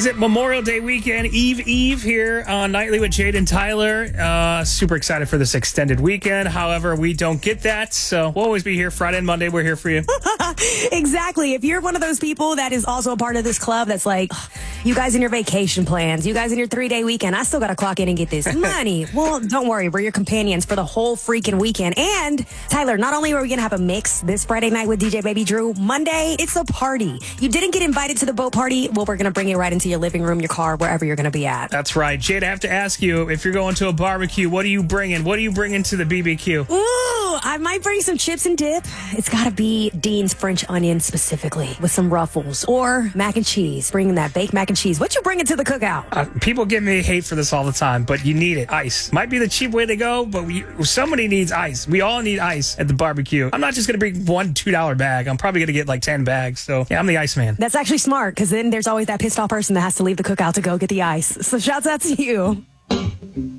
is it? Memorial Day weekend, Eve here on Nightly with Jade and Tyler. Super excited for this extended weekend. However, we don't get that, so we'll always be here Friday and Monday. We're here for you. Exactly. If you're one of those people that is also a part of this club that's like, you guys in your vacation plans, you guys in your 3-day weekend, I still got to clock in and get this money. Well, don't worry. We're your companions for the whole freaking weekend. And Tyler, not only are we going to have a mix this Friday night with DJ Baby Drew, Monday, it's a party. You didn't get invited to the boat party. Well, we're going to bring you right into your living room, your car, wherever you're going to be at. That's right. Jade, I have to ask you, if you're going to a barbecue, what are you bringing? What are you bringing to the BBQ? Ooh, I might bring some chips and dip. It's got to be Dean's French onion specifically with some ruffles or mac and cheese. Bringing that baked mac and cheese. What you bringing to the cookout? People give me hate for this all the time, but you need it. Ice. Might be the cheap way to go, but somebody needs ice. We all need ice at the barbecue. I'm not just going to bring one $2 bag. I'm probably going to get like 10 bags. So, yeah, I'm the ice man. That's actually smart, because then there's always that pissed off person that has to leave the cookout to go get the ice. So shouts out to you.